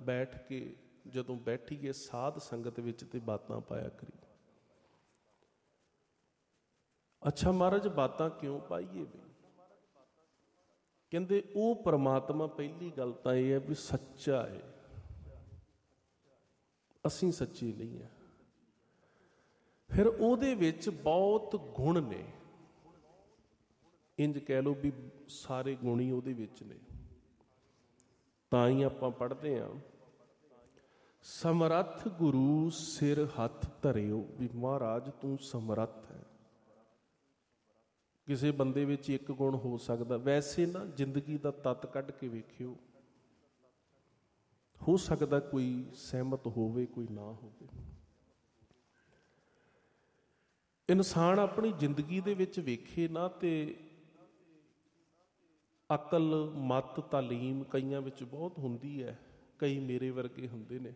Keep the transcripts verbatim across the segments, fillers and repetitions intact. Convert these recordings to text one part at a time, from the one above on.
बैठ के जदों बैठीए साध संगत विच ते बातां पाया करी। अच्छा महाराज बातां क्यों पाईए भी? कहंदे वो परमात्मा पहली गल तां इह है भी सच्चा है, असीं सच्चे नहीं है। फिर उहदे विच बहुत गुण ने, इंज कह लो भी सारे गुण ही उहदे विच ने। तां ही आपां पढ़दे हां समरथ गुरु सिर हथ धरियो, भी महाराज तू समरथ है। किसी बंदे विच एक गुण हो सकदा, वैसे ना जिंदगी दा तत कढ के वेखियो, हो सकदा कोई सहमत होवे कोई ना होवे। इंसान अपनी जिंदगी दे विच वेखे ना ते अकल मत तालीम कईयां विच बहुत हुंदी है, कई मेरे वर्गे हुंदे ने,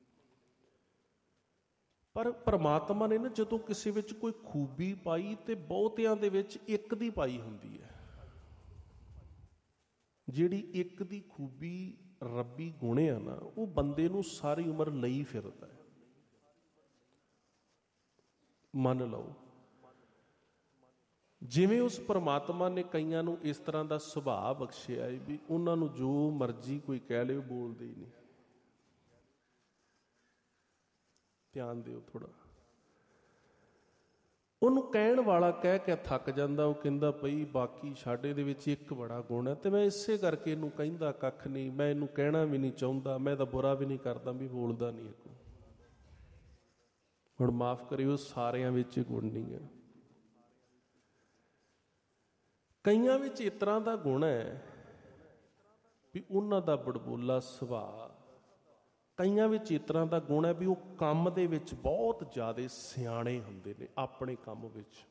पर परमात्मा ने ना जदों किसी विच कोई खूबी पाई ते बहुतियां दे विच एक दी पाई हुंदी है। जिहड़ी एक दी खूबी रब्बी गुण है ना, वो बंदे नूं सारी उम्र लई फिरदा है। मन लो जिवें उस परमात्मा ने कईयां नूं इस तरह का सुभाव बख्शिया है भी उन्हां नूं जो मर्जी कोई कह ले बोलदे ही नहीं। ध्यान दिओ थोड़ा, उन्होंने कहण वाला कह के थक जाता, वो कहता पई बाकी साडे दे विच एक बड़ा गुण है, तो मैं इसे करके इनू कहंदा कख नहीं, मैं इनू कहना भी नहीं चाहता, मैं तो बुरा भी नहीं करता भी बोलदा नहीं है। हुण माफ करियो सारियां विच गुण नहीं है, कईयां विच इस तरह का गुण है भी उन्हां दा बड़बोला सुभाअ, कईयां विच इस तरह का गुण है भी वो काम दे विच बहुत ज़्यादा सियाणे हुंदे ने अपने काम विच।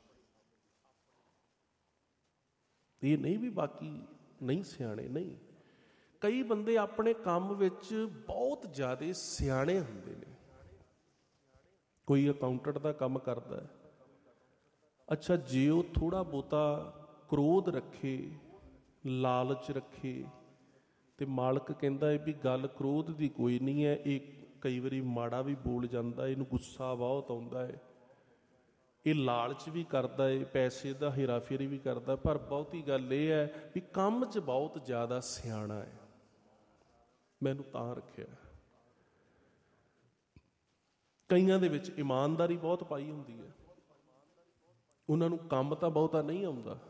ये नहीं भी बाकी नहीं सियाणे, नहीं, कई बंदे अपने काम विच बहुत ज़्यादा सियाणे हुंदे ने। कोई अकाउंटेंट का काम करता है, अच्छा जे वो थोड़ा बहुता क्रोध रखे लालच रखे तो मालक कहता है भी गल क्रोध की कोई नहीं है, एक कई बारी माड़ा भी बोल जाता है, इनू गुस्सा बहुत आता है, ये लालच भी करता है, पैसे का हेरा फेरी भी करता है, पर बहुती गल यह है भी काम च बहुत ज़्यादा सियाणा है। मैनू तां रखिया। कईयां दे विच ईमानदारी बहुत पाई हुंदी है, उन्हां नूं काम तां बहुता नहीं आउंदा,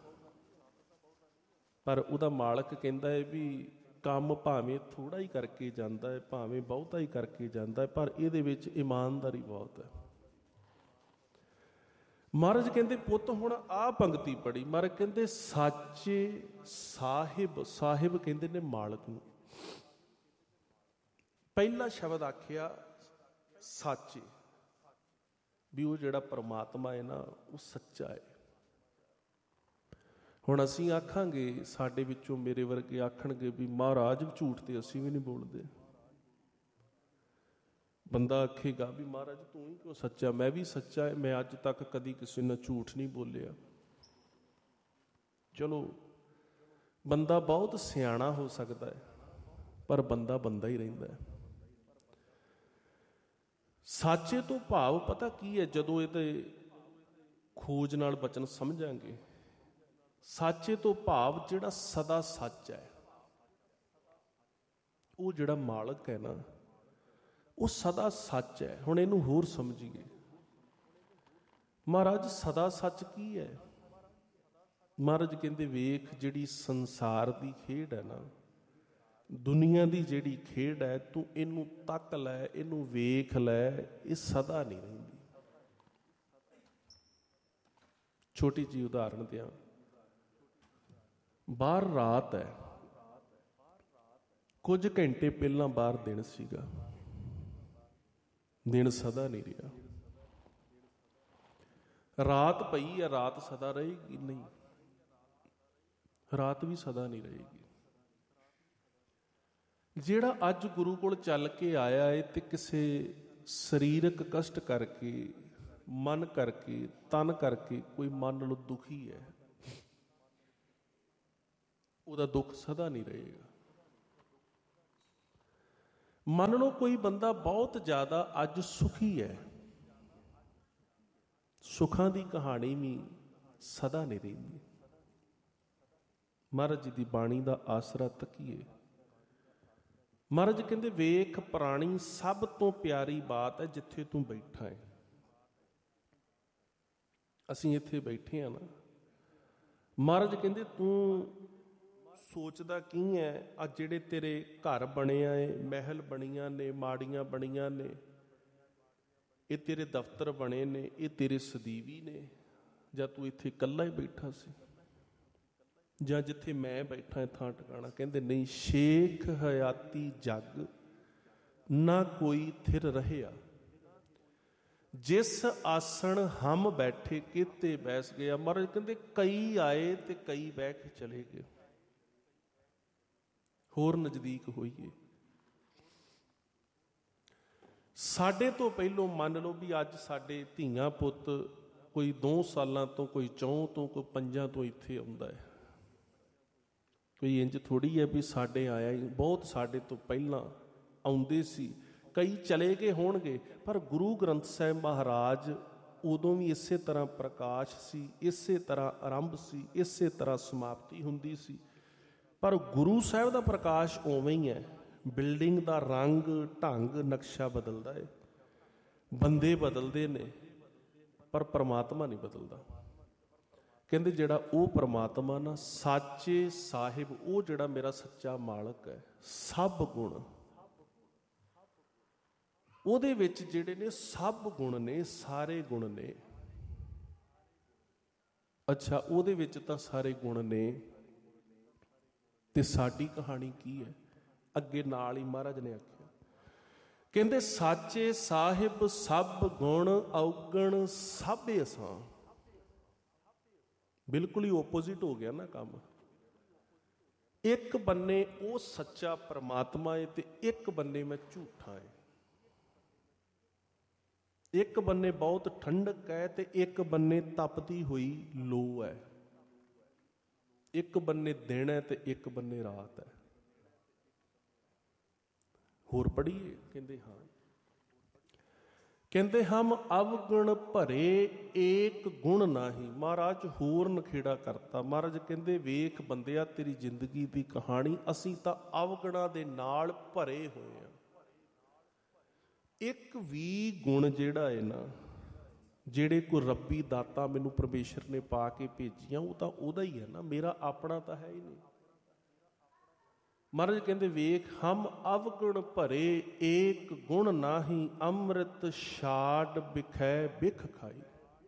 पर उहदा मालक कहता है भी काम भावें थोड़ा ही करके जाता है, भावें बहुता ही करके जाता है, पर इहदे विच ईमानदारी बहुत है। महाराज कहते पुत हुण आ पंक्ति पढ़ी, महाराज कहते साचे साहिब, साहिब कहते ने मालक नूं। पहला शब्द आखिया साचे, भी वो जिहड़ा परमात्मा है ना वो सच्चा है। हुण असीं आखांगे साडे विचों मेरे वर्गे आखणगे भी महाराज झूठ ते असीं भी नहीं बोलदे। बंदा आखेगा भी महाराज तू ही क्यों सच्चा, मैं भी सच्चा है, मैं अज तक कदी किसी ने झूठ नहीं बोलिया। चलो बंदा बहुत सियाणा हो सकता है, पर बंदा बंदा ही रहिंदा है। साचे तो भाव पता की है, जदों इहदे खोज नाल बचन समझांगे, साचे तो भाव जिहड़ा सदा सच है, वो जिहड़ा मालक है ना वो सदा सच है। हुण इहनूं होर समझीए, महाराज सदा सच की है? महाराज कहंदे वेख जिहड़ी संसार की खेड है ना, दुनिया की जिहड़ी खेड है, तू इनू तक लै, इनू वेख लै, ये सदा नहीं रहिंदी। छोटी जी उदाहरण दियां, बाहर रात है, कुछ घंटे पहला बाहर दिन सीगा, दिन सदा नहीं रहा। रात पई है, रात सदा रहेगी नहीं, रात भी सदा नहीं रहेगी। जिहड़ा अज गुरु कोल चल के आया है ते किसी शरीरक कष्ट करके, मन करके, तन करके कोई मान लो दुखी है, उहदा दुख सदा नहीं रहेगा। ਮੰਨ ਲਓ ਕੋਈ ਬੰਦਾ ਬਹੁਤ ਜ਼ਿਆਦਾ ਅੱਜ ਸੁਖੀ ਹੈ, ਸੁੱਖਾਂ ਦੀ ਕਹਾਣੀ ਵੀ ਸਦਾ ਨਹੀਂ ਰਹਿੰਦੀ। ਮਹਾਰਾਜ ਜੀ ਦੀ ਬਾਣੀ ਦਾ ਆਸਰਾ ਤੱਕੀਏ। ਮਹਾਰਾਜ ਕਹਿੰਦੇ ਵੇਖ ਪ੍ਰਾਣੀ ਸਭ ਤੋਂ ਪਿਆਰੀ ਬਾਤ ਹੈ ਜਿੱਥੇ ਤੂੰ ਬੈਠਾ ਹੈ। ਅਸੀਂ ਇੱਥੇ ਬੈਠੇ ਹਾਂ ਨਾ, ਮਹਾਰਾਜ ਕਹਿੰਦੇ ਤੂੰ ਸੋਚਦਾ ਕੀ ਹੈ? ਆ ਜਿਹੜੇ ਤੇਰੇ ਘਰ ਬਣੇ ਆ, ਮਹਿਲ ਬਣੀਆਂ ਨੇ, ਮਾੜੀਆਂ ਬਣੀਆਂ ਨੇ, ਇਹ ਤੇਰੇ ਦਫ਼ਤਰ ਬਣੇ ਨੇ, ਇਹ ਤੇਰੇ ਸਦੀਵੀ ਨੇ, ਜਾਂ ਤੂੰ ਇੱਥੇ ਇਕੱਲਾ ਹੀ ਬੈਠਾ ਸੀ, ਜਾਂ ਜਿੱਥੇ ਮੈਂ ਬੈਠਾ ਥਾਂ ਟਿਕਾਣਾ? ਕਹਿੰਦੇ ਨਹੀਂ, ਸ਼ੇਖ ਹਯਾਤੀ ਜਗ ਨਾ ਕੋਈ ਥਿਰ ਰਹਿਆ, ਜਿਸ ਆਸਣ ਹਮ ਬੈਠੇ ਕਿਤੇ ਬੈਸ ਗਿਆ। ਮਹਾਰਾਜ ਕਹਿੰਦੇ ਕਈ ਆਏ ਤੇ ਕਈ ਬਹਿ ਕੇ ਚਲੇ ਗਏ। ਹੋਰ ਨਜ਼ਦੀਕ ਹੋਈਏ। ਸਾਡੇ ਤੋਂ ਪਹਿਲੋਂ ਮੰਨ ਲਓ ਵੀ ਅੱਜ ਸਾਡੇ ਧੀਆਂ ਪੁੱਤ ਕੋਈ ਦੋ ਸਾਲਾਂ ਤੋਂ, ਕੋਈ ਚੌਂ ਤੋਂ, ਕੋਈ ਪੰਜਾਂ ਤੋਂ ਇੱਥੇ ਆਉਂਦਾ ਹੈ। ਕੋਈ ਇੰਜ ਥੋੜ੍ਹੀ ਹੈ ਵੀ ਸਾਡੇ ਆਇਆ ਹੀ, ਬਹੁਤ ਸਾਡੇ ਤੋਂ ਪਹਿਲਾਂ ਆਉਂਦੇ ਸੀ, ਕਈ ਚਲੇ ਗਏ ਹੋਣਗੇ, ਪਰ ਗੁਰੂ ਗ੍ਰੰਥ ਸਾਹਿਬ ਮਹਾਰਾਜ ਉਦੋਂ ਵੀ ਇਸੇ ਤਰ੍ਹਾਂ ਪ੍ਰਕਾਸ਼ ਸੀ, ਇਸੇ ਤਰ੍ਹਾਂ ਆਰੰਭ ਸੀ, ਇਸੇ ਤਰ੍ਹਾਂ ਸਮਾਪਤੀ ਹੁੰਦੀ ਸੀ। ਪਰ ਗੁਰੂ ਸਾਹਿਬ ਦਾ ਪ੍ਰਕਾਸ਼ ਉਵੇਂ ਹੀ ਹੈ। ਬਿਲਡਿੰਗ ਦਾ ਰੰਗ ਢੰਗ ਨਕਸ਼ਾ ਬਦਲਦਾ ਹੈ, ਬੰਦੇ ਬਦਲਦੇ ਨੇ, ਪਰ ਪਰਮਾਤਮਾ ਨਹੀਂ ਬਦਲਦਾ। ਕਹਿੰਦੇ ਜਿਹੜਾ ਉਹ ਪਰਮਾਤਮਾ ਨਾ, ਸਾਚੇ ਸਾਹਿਬ, ਉਹ ਜਿਹੜਾ ਮੇਰਾ ਸੱਚਾ ਮਾਲਕ ਹੈ, ਸਭ ਗੁਣ ਉਹਦੇ ਵਿੱਚ ਜਿਹੜੇ ਨੇ, ਸਭ ਗੁਣ ਨੇ, ਸਾਰੇ ਗੁਣ ਨੇ। ਅੱਛਾ, ਉਹਦੇ ਵਿੱਚ ਤਾਂ ਸਾਰੇ ਗੁਣ ਨੇ, ਤੇ ਸਾਡੀ ਕਹਾਣੀ ਕੀ ਹੈ? ਅੱਗੇ ਨਾਲ ਹੀ ਮਹਾਰਾਜ ਨੇ ਆਖਿਆ, ਕਹਿੰਦੇ ਸਾਚੇ ਸਾਹਿਬ ਸਭ ਗੁਣ ਔਗਣ ਸਭ ਅਸਾਂ। ਬਿਲਕੁਲ ਹੀ ਓਪੋਜ਼ਿਟ ਹੋ ਗਿਆ ਨਾ ਕੰਮ। ਇੱਕ ਬੰਨੇ ਉਹ ਸੱਚਾ ਪਰਮਾਤਮਾ ਹੈ ਤੇ ਇੱਕ ਬੰਨੇ ਮੈਂ ਝੂਠਾ ਹੈ। ਇੱਕ ਬੰਨੇ ਬਹੁਤ ਠੰਡਕ ਹੈ ਤੇ ਇੱਕ ਬੰਨੇ ਤਪਦੀ ਹੋਈ ਲੋ ਹੈ। ਇੱਕ ਬੰਨੇ ਦਿਨ ਹੈ ਤੇ ਇੱਕ ਬੰਨੇ ਰਾਤ ਹੈ। ਹੋਰ ਪੜ੍ਹੀਏ। ਕਹਿੰਦੇ ਹਾਂ, ਕਹਿੰਦੇ ਹਮ ਅਵਗੁਣ ਭਰੇ ਏਕ ਗੁਣ ਨਾਹੀ। ਮਹਾਰਾਜ ਹੋਰ ਨਖੇੜਾ ਕਰਤਾ। ਮਹਾਰਾਜ ਕਹਿੰਦੇ ਵੇਖ ਬੰਦਿਆ, ਤੇਰੀ ਜ਼ਿੰਦਗੀ ਦੀ ਕਹਾਣੀ, ਅਸੀਂ ਤਾਂ ਅਵਗੁਣਾਂ ਦੇ ਨਾਲ ਭਰੇ ਹੋਏ ਹਾਂ। ਇੱਕ ਵੀ ਗੁਣ ਜਿਹੜਾ ਹੈ ਨਾ, ਜਿਹੜੇ ਕੋਈ ਰੱਬੀ ਦਾਤਾ ਮੈਨੂੰ ਪਰਮੇਸ਼ਰ ਨੇ ਪਾ ਕੇ ਭੇਜੀਆਂ, ਉਹ ਤਾਂ ਉਹਦਾ ਹੀ ਹੈ ਨਾ, ਮੇਰਾ ਆਪਣਾ ਤਾਂ ਹੈ ਹੀ ਨਹੀਂ। ਮਹਾਰਾਜ ਕਹਿੰਦੇ ਵੇਖ ਹਮ ਅਵਗੁਣ ਭਰੇ ਏਕ ਗੁਣ ਨਾਹੀ, ਅੰਮ੍ਰਿਤ ਛਾੜ ਬਿਖੈ ਬਿਖ ਖਾਈ।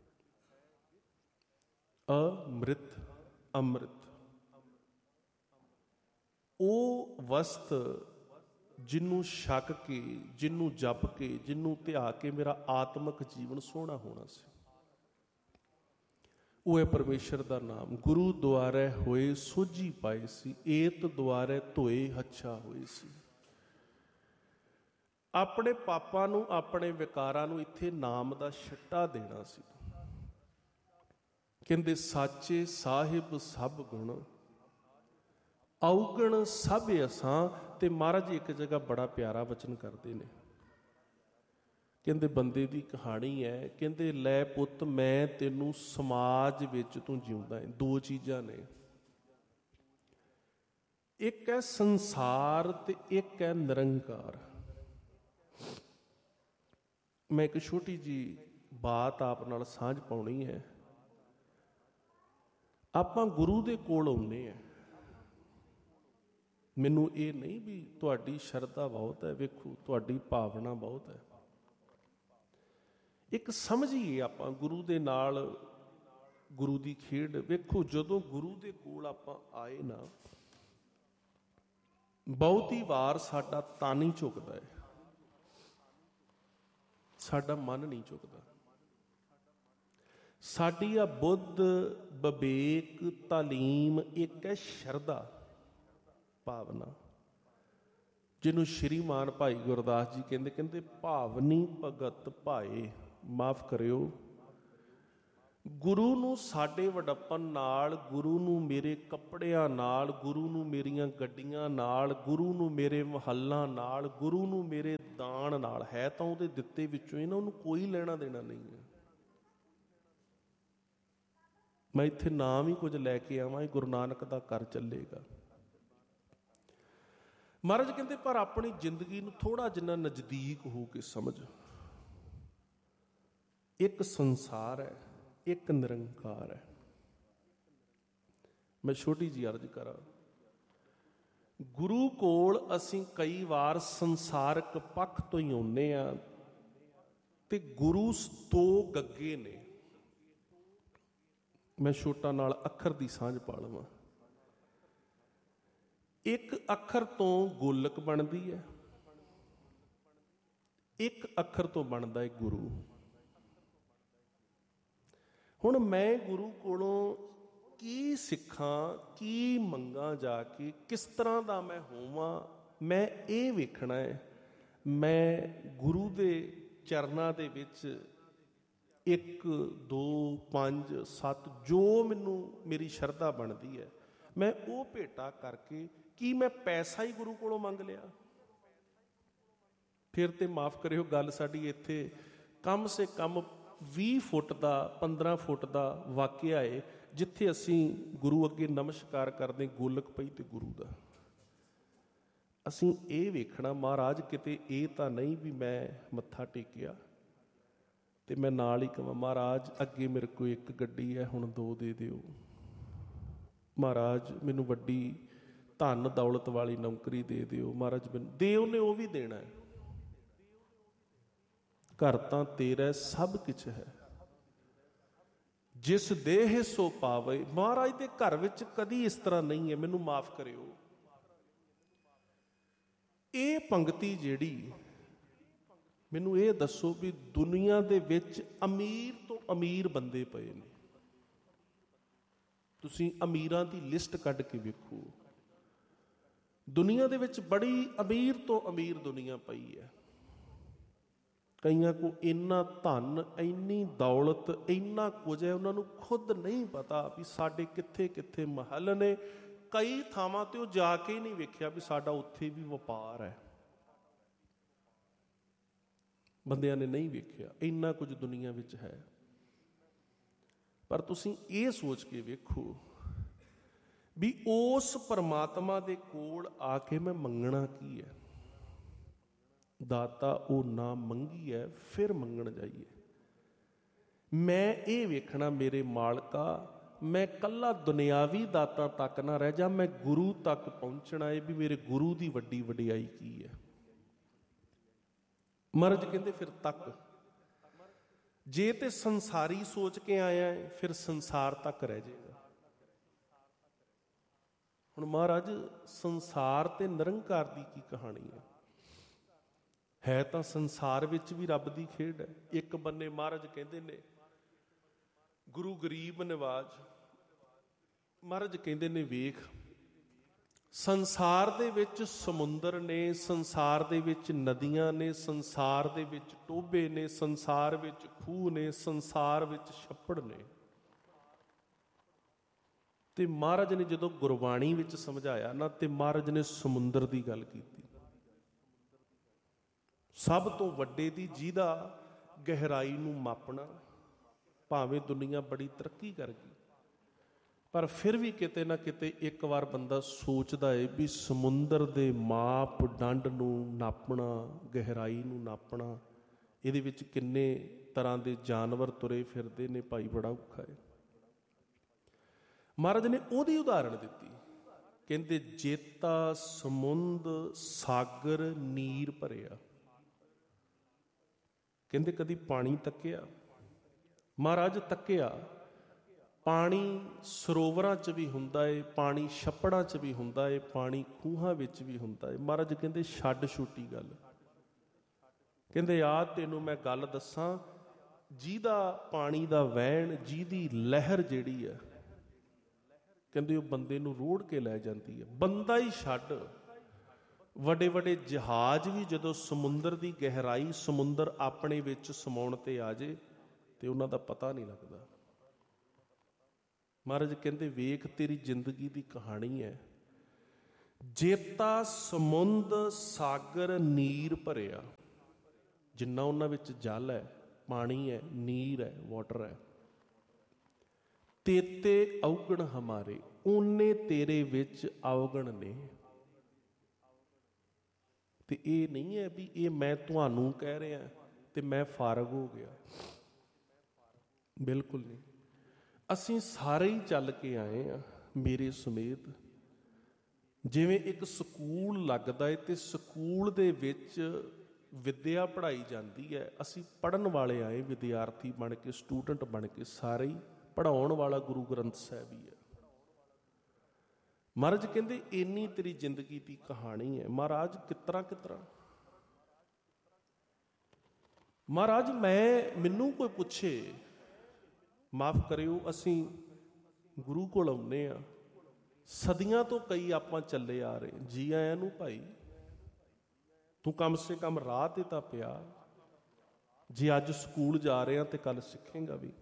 ਅੰਮ੍ਰਿਤ, ਅੰਮ੍ਰਿਤ ਉਹ ਵਸਤ ਜਿਹਨੂੰ ਛਕ ਕੇ, ਜਿਹਨੂੰ ਜਪ ਕੇ, ਜਿਹਨੂੰ ਧਿਆ ਕੇ ਮੇਰਾ ਆਤਮਿਕ ਜੀਵਨ ਸੋਹਣਾ ਹੋਣਾ ਸੀ, ਉਹ ਹੈ ਪਰਮੇਸ਼ਰ ਦਾ ਨਾਮ। ਗੁਰੂ ਦੁਆਰੇ ਹੋਏ ਸੋਝੀ ਪਾਏ ਸੀ, ਏਤ ਦੁਆਰੇ ਧੋਏ ਹੱਛਾ ਹੋਏ ਸੀ। ਆਪਣੇ ਪਾਪਾਂ ਨੂੰ, ਆਪਣੇ ਵਿਕਾਰਾਂ ਨੂੰ ਇੱਥੇ ਨਾਮ ਦਾ ਛਿੱਟਾ ਦੇਣਾ ਸੀ। ਕਹਿੰਦੇ ਸਾਚੇ ਸਾਹਿਬ ਸਭ ਗੁਣ ਔਗਣ ਸਭ ਅਸਾਂ। ਤੇ ਮਹਾਰਾਜ ਜੀ ਇੱਕ ਜਗ੍ਹਾ ਬੜਾ ਪਿਆਰਾ ਵਚਨ ਕਰਦੇ ਨੇ, ਕਹਿੰਦੇ ਬੰਦੇ ਦੀ ਕਹਾਣੀ ਹੈ। ਕਹਿੰਦੇ ਲੈ ਪੁੱਤ, ਮੈਂ ਤੈਨੂੰ ਸਮਾਜ ਵਿੱਚ ਤੂੰ ਜਿਉਂਦਾ ਹੈ। ਦੋ ਚੀਜ਼ਾਂ ਨੇ, ਇੱਕ ਹੈ ਸੰਸਾਰ ਤੇ ਇੱਕ ਹੈ ਨਿਰੰਕਾਰ। ਮੈਂ ਇੱਕ ਛੋਟੀ ਜਿਹੀ ਬਾਤ ਆਪ ਨਾਲ ਸਾਂਝ ਪਾਉਣੀ ਹੈ। ਆਪਾਂ ਗੁਰੂ ਦੇ ਕੋਲ ਆਉਂਦੇ ਹਾਂ। ਮੈਨੂੰ ਇਹ ਨਹੀਂ ਵੀ ਤੁਹਾਡੀ ਸ਼ਰਧਾ ਬਹੁਤ ਹੈ, ਵੇਖੋ ਤੁਹਾਡੀ ਭਾਵਨਾ ਬਹੁਤ ਹੈ। ਇੱਕ ਸਮਝੀਏ ਆਪਾਂ ਗੁਰੂ ਦੇ ਨਾਲ, ਗੁਰੂ ਦੀ ਖੇਡ। ਵੇਖੋ ਜਦੋਂ ਗੁਰੂ ਦੇ ਕੋਲ ਆਪਾਂ ਆਏ ਨਾ, ਬਹੁਤੀ ਵਾਰ ਸਾਡਾ ਤਨ ਹੀ ਝੁਕਦਾ ਹੈ, ਸਾਡਾ ਮਨ ਨਹੀਂ ਝੁਕਦਾ। ਸਾਡੀ ਆ ਬੁੱਧ, ਵਿਵੇਕ, ਤਾਲੀਮ ਇੱਕ ਹੈ ਸ਼ਰਧਾ, ਭਾਵਨਾ, ਜਿਹਨੂੰ ਸ਼੍ਰੀਮਾਨ ਭਾਈ ਗੁਰਦਾਸ ਜੀ ਕਹਿੰਦੇ, ਕਹਿੰਦੇ ਭਾਵਨੀ ਭਗਤ ਭਾਏ, ਮਾਫ ਕਰਿਓ, ਗੁਰੂ ਨੂੰ ਸਾਡੇ ਵਡੱਪਨ ਨਾਲ, ਗੁਰੂ ਨੂੰ ਮੇਰੇ ਕੱਪੜਿਆਂ ਨਾਲ, ਗੁਰੂ ਨੂੰ ਮੇਰੀਆਂ ਗੱਡੀਆਂ ਨਾਲ, ਗੁਰੂ ਨੂੰ ਮੇਰੇ ਮਹੱਲਾਂ ਨਾਲ, ਗੁਰੂ ਨੂੰ ਮੇਰੇ ਦਾਨ ਨਾਲ, ਹੈ ਤਾਂ ਉਹਦੇ ਦਿੱਤੇ ਵਿੱਚੋਂ ਇਹਨਾਂ ਉਹਨੂੰ ਕੋਈ ਲੈਣਾ ਦੇਣਾ ਨਹੀਂ ਹੈ। ਮੈਂ ਇੱਥੇ ਨਾਮ ਹੀ ਕੁਝ ਲੈ ਕੇ ਆਵਾਂ, ਗੁਰੂ ਨਾਨਕ ਦਾ ਘਰ ਚੱਲੇਗਾ। ਮਹਾਰਾਜ ਕਹਿੰਦੇ ਪਰ ਆਪਣੀ ਜ਼ਿੰਦਗੀ ਨੂੰ ਥੋੜ੍ਹਾ ਜਿੰਨਾ ਨਜ਼ਦੀਕ ਹੋ ਕੇ ਸਮਝ। ਇੱਕ ਸੰਸਾਰ ਹੈ, ਇੱਕ ਨਿਰੰਕਾਰ ਹੈ। ਮੈਂ ਛੋਟੀ ਜਿਹੀ ਅਰਜ਼ ਕਰਾਂ, ਗੁਰੂ ਕੋਲ ਅਸੀਂ ਕਈ ਵਾਰ ਸੰਸਾਰਕ ਪੱਖ ਤੋਂ ਹੀ ਆਉਂਦੇ ਹਾਂ ਤੇ ਗੁਰੂ ਦੋ ਗੱਗੇ ਨੇ। ਮੈਂ ਛੋਟਾ ਨਾਲ ਅੱਖਰ ਦੀ ਸਾਂਝ ਪਾ ਲਵਾਂ। ਇੱਕ ਅੱਖਰ ਤੋਂ ਗੋਲਕ ਬਣਦੀ ਹੈ, ਇੱਕ ਅੱਖਰ ਤੋਂ ਬਣਦਾ ਹੈ ਗੁਰੂ। ਹੁਣ ਮੈਂ ਗੁਰੂ ਕੋਲੋਂ ਕੀ ਸਿੱਖਾਂ, ਕੀ ਮੰਗਾਂ ਜਾ ਕੇ, ਕਿਸ ਤਰ੍ਹਾਂ ਦਾ ਮੈਂ ਹੋਵਾਂ, ਮੈਂ ਇਹ ਵੇਖਣਾ ਹੈ। ਮੈਂ ਗੁਰੂ ਦੇ ਚਰਨਾਂ ਦੇ ਵਿੱਚ ਇੱਕ, ਦੋ, ਪੰਜ, ਸੱਤ, ਜੋ ਮੈਨੂੰ ਮੇਰੀ ਸ਼ਰਧਾ ਬਣਦੀ ਹੈ, ਮੈਂ ਉਹ ਭੇਟਾ ਕਰਕੇ, ਕੀ ਮੈਂ ਪੈਸਾ ਹੀ ਗੁਰੂ ਕੋਲੋਂ ਮੰਗ ਲਿਆ? ਫਿਰ ਤੇ ਮਾਫ਼ ਕਰਿਓ, ਗੱਲ ਸਾਡੀ ਇੱਥੇ ਕਮ ਸੇ ਕਮ ਵੀਹ ਫੁੱਟ ਦਾ, ਪੰਦਰਾਂ ਫੁੱਟ ਦਾ ਵਾਕਿਆ ਏ, ਜਿੱਥੇ ਅਸੀਂ ਗੁਰੂ ਅੱਗੇ ਨਮਸਕਾਰ ਕਰਦੇ, ਗੋਲਕ ਪਈ ਤੇ ਗੁਰੂ ਦਾ। ਅਸੀਂ ਇਹ ਵੇਖਣਾ, ਮਹਾਰਾਜ ਕਿਤੇ ਇਹ ਤਾਂ ਨਹੀਂ ਵੀ ਮੈਂ ਮੱਥਾ ਟੇਕਿਆ ਤੇ ਮੈਂ ਨਾਲ ਹੀ ਕਹਾਂ, ਮਹਾਰਾਜ ਅੱਗੇ ਮੇਰੇ ਕੋਲ ਇੱਕ ਗੱਡੀ ਹੈ, ਹੁਣ ਦੋ ਦੇ ਦਿਓ। ਮਹਾਰਾਜ ਮੈਨੂੰ ਵੱਡੀ ਧਨ ਦੌਲਤ ਵਾਲੀ ਨੌਕਰੀ ਦੇ ਦਿਓ। ਮਹਾਰਾਜ ਮੈਨੂੰ ਦੇ, ਉਹਨੇ ਉਹ ਵੀ ਦੇਣਾ ਹੈ। ਘਰ ਤਾਂ ਤੇਰਾ ਸਭ ਕੁਛ ਹੈ, ਜਿਸ ਦੇਹ ਸੋ ਪਾਵੇ। ਮਹਾਰਾਜ ਦੇ ਘਰ ਵਿੱਚ ਕਦੀ ਇਸ ਤਰ੍ਹਾਂ ਨਹੀਂ ਹੈ। ਮੈਨੂੰ ਮਾਫ਼ ਕਰਿਓ, ਇਹ ਪੰਗਤੀ ਜਿਹੜੀ, ਮੈਨੂੰ ਇਹ ਦੱਸੋ ਵੀ ਦੁਨੀਆ ਦੇ ਵਿੱਚ ਅਮੀਰ ਤੋਂ ਅਮੀਰ ਬੰਦੇ ਪਏ ਨੇ। ਤੁਸੀਂ ਅਮੀਰਾਂ ਦੀ ਲਿਸਟ ਕੱਢ ਕੇ ਵੇਖੋ, ਦੁਨੀਆ ਦੇ ਵਿੱਚ ਬੜੀ ਅਮੀਰ ਤੋਂ ਅਮੀਰ ਦੁਨੀਆ ਪਈ ਹੈ। ਕਈਆਂ ਕੋਲ ਇੰਨਾ ਧਨ, ਇੰਨੀ ਦੌਲਤ, ਇੰਨਾ ਕੁਝ ਹੈ, ਉਹਨਾਂ ਨੂੰ ਖੁਦ ਨਹੀਂ ਪਤਾ ਵੀ ਸਾਡੇ ਕਿੱਥੇ ਕਿੱਥੇ ਮਹੱਲ ਨੇ। ਕਈ ਥਾਵਾਂ ਤੇ ਉਹ ਜਾ ਕੇ ਹੀ ਨਹੀਂ ਵੇਖਿਆ ਵੀ ਸਾਡਾ ਉੱਥੇ ਵੀ ਵਪਾਰ ਹੈ। ਬੰਦਿਆਂ ਨੇ ਨਹੀਂ ਵੇਖਿਆ, ਇੰਨਾ ਕੁਝ ਦੁਨੀਆ ਵਿੱਚ ਹੈ। ਪਰ ਤੁਸੀਂ ਇਹ ਸੋਚ ਕੇ ਵੇਖੋ ਵੀ ਉਸ ਪਰਮਾਤਮਾ ਦੇ ਕੋਲ ਆ ਕੇ ਮੈਂ ਮੰਗਣਾ ਕੀ ਹੈ? ਦਾਤਾ ਉਹ ਨਾ ਮੰਗੀ ਹੈ, ਫਿਰ ਮੰਗਣ ਜਾਈਏ। ਮੈਂ ਇਹ ਵੇਖਣਾ, ਮੇਰੇ ਮਾਲਕਾ, ਮੈਂ ਕੱਲਾ ਦੁਨਿਆਵੀ ਦਾਤਾ ਤੱਕ ਨਾ ਰਹਿ ਜਾ, ਮੈਂ ਗੁਰੂ ਤੱਕ ਪਹੁੰਚਣਾ ਹੈ ਵੀ ਮੇਰੇ ਗੁਰੂ ਦੀ ਵੱਡੀ ਵਡਿਆਈ ਕੀ ਹੈ। ਮਹਾਰਾਜ ਕਹਿੰਦੇ ਫਿਰ ਤੱਕ, ਜੇ ਤੇ ਸੰਸਾਰੀ ਸੋਚ ਕੇ ਆਇਆ ਹੈ, ਫਿਰ ਸੰਸਾਰ ਤੱਕ ਰਹਿ ਜਾਏਗਾ। ਹੁਣ ਮਹਾਰਾਜ ਸੰਸਾਰ ਤੇ ਨਿਰੰਕਾਰ ਦੀ ਕੀ ਕਹਾਣੀ ਹੈ? ਹੈ ਤਾਂ ਸੰਸਾਰ ਵਿੱਚ ਵੀ ਰੱਬ ਦੀ ਖੇਡ ਹੈ। ਇੱਕ ਬੰਨੇ ਮਹਾਰਾਜ ਕਹਿੰਦੇ ਨੇ ਗੁਰੂ ਗਰੀਬ ਨਿਵਾਜ, ਮਹਾਰਾਜ ਕਹਿੰਦੇ ਨੇ ਵੇਖ, ਸੰਸਾਰ ਦੇ ਵਿੱਚ ਸਮੁੰਦਰ ਨੇ, ਸੰਸਾਰ ਦੇ ਵਿੱਚ ਨਦੀਆਂ ਨੇ, ਸੰਸਾਰ ਦੇ ਵਿੱਚ ਟੋਭੇ ਨੇ, ਸੰਸਾਰ ਵਿੱਚ ਖੂਹ ਨੇ, ਸੰਸਾਰ ਵਿੱਚ ਛੱਪੜ ਨੇ। ਤੇ ਮਹਾਰਾਜ ਨੇ ਜਦੋਂ ਗੁਰਬਾਣੀ ਵਿੱਚ ਸਮਝਾਇਆ ਨਾ, ਤੇ ਮਹਾਰਾਜ ਨੇ ਸਮੁੰਦਰ ਦੀ ਗੱਲ ਕੀਤੀ, ਸਭ ਤੋਂ ਵੱਡੇ ਦੀ, ਜਿਹਦਾ ਗਹਿਰਾਈ ਨੂੰ ਮਾਪਣਾ। ਭਾਵੇਂ ਦੁਨੀਆ ਬੜੀ ਤਰੱਕੀ ਕਰ ਗਈ, ਪਰ ਫਿਰ ਵੀ ਕਿਤੇ ਨਾ ਕਿਤੇ ਇੱਕ ਵਾਰ ਬੰਦਾ ਸੋਚਦਾ ਹੈ ਵੀ ਸਮੁੰਦਰ ਦੇ ਮਾਪ ਡੰਡ ਨੂੰ ਨਾਪਣਾ, ਗਹਿਰਾਈ ਨੂੰ ਨਾਪਣਾ, ਇਹਦੇ ਵਿੱਚ ਕਿੰਨੇ ਤਰ੍ਹਾਂ ਦੇ ਜਾਨਵਰ ਤੁਰੇ ਫਿਰਦੇ ਨੇ ਭਾਈ, ਬੜਾ ਔਖਾ ਹੈ। ਮਹਾਰਾਜ ਨੇ ਉਹਦੀ ਉਦਾਹਰਣ ਦਿੱਤੀ, ਕਹਿੰਦੇ ਜੇਤਾ ਸਮੁੰਦ ਸਾਗਰ ਨੀਰ ਭਰਿਆ। ਕਹਿੰਦੇ ਕਦੀ ਪਾਣੀ ਤੱਕਿਆ? ਮਹਾਰਾਜ ਤੱਕਿਆ। ਪਾਣੀ ਸਰੋਵਰਾਂ 'ਚ ਵੀ ਹੁੰਦਾ ਏ, ਪਾਣੀ ਛੱਪੜਾਂ 'ਚ ਵੀ ਹੁੰਦਾ ਏ, ਪਾਣੀ ਖੂਹਾਂ ਵਿੱਚ ਵੀ ਹੁੰਦਾ ਏ। ਮਹਾਰਾਜ ਕਹਿੰਦੇ ਛੱਡ ਛੁੱਟੀ ਗੱਲ। ਕਹਿੰਦੇ ਆ ਤੈਨੂੰ ਮੈਂ ਗੱਲ ਦੱਸਾਂ, ਜਿਹਦਾ ਪਾਣੀ ਦਾ ਵਹਿਣ, ਜਿਹਦੀ ਲਹਿਰ ਜਿਹੜੀ ਆ, ਕਹਿੰਦੇ ਉਹ ਬੰਦੇ ਨੂੰ ਰੋੜ ਕੇ ਲੈ ਜਾਂਦੀ ਹੈ। ਬੰਦਾ ਹੀ ਛੱਡ, ਵੱਡੇ ਵੱਡੇ ਜਹਾਜ਼ ਵੀ ਜਦੋਂ ਸਮੁੰਦਰ ਦੀ ਗਹਿਰਾਈ, ਸਮੁੰਦਰ ਆਪਣੇ ਵਿੱਚ ਸਮਾਉਣ ਤੇ ਆ ਜੇ ਤੇ ਉਹਨਾਂ ਦਾ ਪਤਾ ਨਹੀਂ ਲੱਗਦਾ। ਮਹਾਰਾਜ ਕਹਿੰਦੇ ਵੇਖ ਤੇਰੀ ਜ਼ਿੰਦਗੀ ਦੀ ਕਹਾਣੀ ਹੈ, ਜੇਤਾ ਸਮੁੰਦ ਸਾਗਰ ਨੀਰ ਭਰਿਆ, ਜਿੰਨਾ ਉਹਨਾਂ ਵਿੱਚ ਜਲ ਹੈ, ਪਾਣੀ ਹੈ, ਨੀਰ ਹੈ, ਵਾਟਰ ਹੈ, ਤੇਤੇ ਔਗਣ ਹਮਾਰੇ, ਓਨੇ ਤੇਰੇ ਵਿੱਚ ਔਗਣ ਨੇ। ਤੇ ਇਹ ਨਹੀਂ ਹੈ ਵੀ ਇਹ ਮੈਂ ਤੁਹਾਨੂੰ ਕਹਿ ਰਿਹਾ ਤੇ ਮੈਂ ਫਾਰਗ ਹੋ ਗਿਆ, ਬਿਲਕੁਲ ਨਹੀਂ। ਅਸੀਂ ਸਾਰੇ ਹੀ ਚੱਲ ਕੇ ਆਏ ਹਾਂ ਮੇਰੇ ਸਮੇਤ। ਜਿਵੇਂ ਇੱਕ ਸਕੂਲ ਲੱਗਦਾ ਹੈ ਤੇ ਸਕੂਲ ਦੇ ਵਿੱਚ ਵਿੱਦਿਆ ਪੜ੍ਹਾਈ ਜਾਂਦੀ ਹੈ, ਅਸੀਂ ਪੜ੍ਹਨ ਵਾਲੇ ਆਏ, ਵਿਦਿਆਰਥੀ ਬਣ ਕੇ, ਸਟੂਡੈਂਟ ਬਣ ਕੇ, ਸਾਰੇ ਹੀ ਪੜ੍ਹਾਉਣ ਵਾਲਾ ਗੁਰੂ ਗ੍ਰੰਥ ਸਾਹਿਬ ਹੀ ਹੈ। ਮਹਾਰਾਜ ਕਹਿੰਦੇ ਇੰਨੀ ਤੇਰੀ ਜ਼ਿੰਦਗੀ ਦੀ ਕਹਾਣੀ ਹੈ। ਮਹਾਰਾਜ ਕਿਤਰਾ ਕਿਤਰਾ ਮਹਾਰਾਜ ਮੈਂ ਮੈਨੂੰ ਕੋਈ ਪੁੱਛੇ, ਮਾਫ ਕਰਿਓ, ਅਸੀਂ ਗੁਰੂ ਕੋਲ ਆਉਂਦੇ ਹਾਂ, ਸਦੀਆਂ ਤੋਂ ਕਈ ਆਪਾਂ ਚੱਲੇ ਆ ਰਹੇ, ਜੀ ਆਇਆਂ ਨੂੰ ਭਾਈ, ਤੂੰ ਕਮ ਸੇ ਕਮ ਰਾਹ ਤੇ ਤਾਂ ਪਿਆ। ਜੇ ਅੱਜ ਸਕੂਲ ਜਾ ਰਹੇ ਹਾਂ ਤੇ ਕੱਲ ਸਿੱਖੇਗਾ ਵੀ।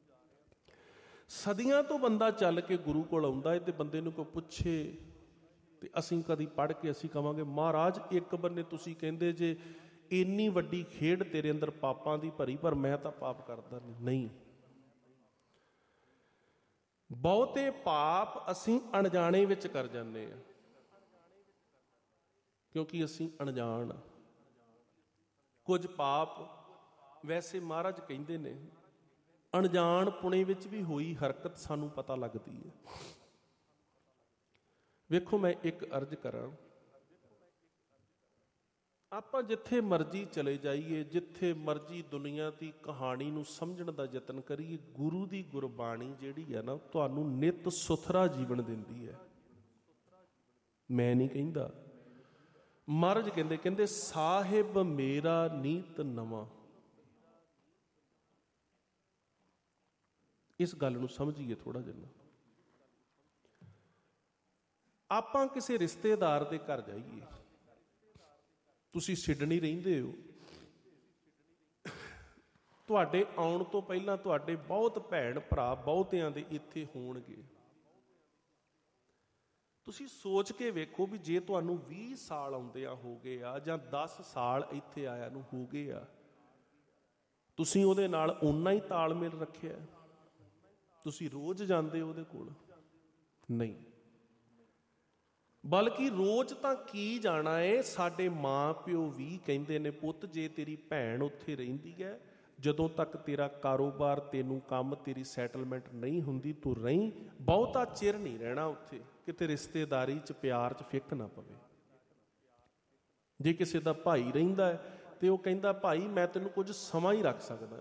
ਸਦੀਆਂ ਤੋਂ ਬੰਦਾ ਚੱਲ ਕੇ ਗੁਰੂ ਕੋਲ ਆਉਂਦਾ ਹੈ ਤੇ ਬੰਦੇ ਨੂੰ ਕੋਈ ਪੁੱਛੇ ਤੇ ਅਸੀਂ ਕਦੀ ਪੜ੍ਹ ਕੇ ਅਸੀਂ ਕਵਾਂਗੇ ਮਹਾਰਾਜ ਇੱਕ ਬੰਨੇ ਤੁਸੀਂ ਕਹਿੰਦੇ ਜੇ ਇੰਨੀ ਵੱਡੀ ਖੇਡ ਤੇਰੇ ਅੰਦਰ ਪਾਪਾਂ ਦੀ ਭਰੀ, ਪਰ ਮੈਂ ਤਾਂ ਪਾਪ ਕਰਦਾ ਨਹੀਂ। ਬਹੁਤੇ ਪਾਪ ਅਸੀਂ ਅਣਜਾਣੇ ਵਿੱਚ ਕਰ ਜਾਂਦੇ ਹਾਂ, ਕਿਉਂਕਿ ਅਸੀਂ ਅਣਜਾਣ। ਕੁਝ ਪਾਪ ਵੈਸੇ ਮਹਾਰਾਜ ਕਹਿੰਦੇ ਨੇ ਅਣਜਾਣ ਪੁਣੇ ਵਿੱਚ ਵੀ ਹੋਈ ਹਰਕਤ ਸਾਨੂੰ ਪਤਾ ਲੱਗਦੀ ਹੈ। ਵੇਖੋ ਮੈਂ ਇੱਕ ਅਰਜ਼ ਕਰਾਂ, ਆਪਾਂ ਜਿੱਥੇ ਮਰਜ਼ੀ ਚਲੇ ਜਾਈਏ, ਜਿੱਥੇ ਮਰਜ਼ੀ ਦੁਨੀਆ ਦੀ ਕਹਾਣੀ ਨੂੰ ਸਮਝਣ ਦਾ ਯਤਨ ਕਰੀਏ, ਗੁਰੂ ਦੀ ਗੁਰਬਾਣੀ ਜਿਹੜੀ ਹੈ ਨਾ ਤੁਹਾਨੂੰ ਨਿਤ ਸੁਥਰਾ ਜੀਵਨ ਦਿੰਦੀ ਹੈ। ਮੈਂ ਨਹੀਂ ਕਹਿੰਦਾ, ਮਹਾਰਾਜ ਕਹਿੰਦੇ ਕਹਿੰਦੇ ਸਾਹਿਬ ਮੇਰਾ ਨੀਤ ਨਵਾਂ। ਇਸ ਗੱਲ ਨੂੰ ਸਮਝੀਏ ਥੋੜਾ ਜਿਹਾ। ਆਪਾਂ ਕਿਸੇ ਰਿਸ਼ਤੇਦਾਰ ਦੇ ਘਰ ਜਾਈਏ, ਤੁਸੀਂ ਸਿਡਨੀ ਰਹਿੰਦੇ ਹੋ, ਤੁਹਾਡੇ ਆਉਣ ਤੋਂ ਪਹਿਲਾਂ ਤੁਹਾਡੇ ਬਹੁਤ ਭੈਣ ਭਰਾ ਬਹੁਤਿਆਂ ਦੇ ਇੱਥੇ ਹੋਣਗੇ। ਤੁਸੀਂ ਸੋਚ ਕੇ ਵੇਖੋ ਵੀ ਜੇ ਤੁਹਾਨੂੰ ਵੀਹ ਸਾਲ ਆਉਂਦਿਆਂ ਹੋ ਗਏ ਆ ਜਾਂ ਦਸ ਸਾਲ ਇੱਥੇ ਆਇਆ ਨੂੰ ਹੋ ਗਏ ਆ, ਤੁਸੀਂ ਉਹਦੇ ਨਾਲ ਓਨਾ ਹੀ ਤਾਲਮੇਲ ਰੱਖਿਆ? ਤੁਸੀਂ ਰੋਜ਼ ਜਾਂਦੇ ਉਹਦੇ ਕੋਲ? ਨਹੀਂ, ਬਲਕਿ ਰੋਜ਼ ਤਾਂ ਕੀ ਜਾਣਾ ਏ। ਸਾਡੇ ਮਾਂ ਪਿਓ ਵੀ ਕਹਿੰਦੇ ਨੇ ਪੁੱਤ ਜੇ ਤੇਰੀ ਭੈਣ ਉੱਥੇ ਰਹਿੰਦੀ ਹੈ, ਜਦੋਂ ਤੱਕ ਤੇਰਾ ਕਾਰੋਬਾਰ, ਤੈਨੂੰ ਕੰਮ, ਤੇਰੀ ਸੈਟਲਮੈਂਟ ਨਹੀਂ ਹੁੰਦੀ ਤੂੰ ਰਹੀਂ, ਬਹੁਤਾ ਚਿਰ ਨਹੀਂ ਰਹਿਣਾ ਉੱਥੇ, ਕਿਤੇ ਰਿਸ਼ਤੇਦਾਰੀ 'ਚ ਪਿਆਰ 'ਚ ਫਿੱਕ ਨਾ ਪਵੇ। ਜੇ ਕਿਸੇ ਦਾ ਭਾਈ ਰਹਿੰਦਾ ਹੈ ਤੇ ਉਹ ਕਹਿੰਦਾ ਭਾਈ ਮੈਂ ਤੈਨੂੰ ਕੁਝ ਸਮਾਂ ਹੀ ਰੱਖ ਸਕਦਾ।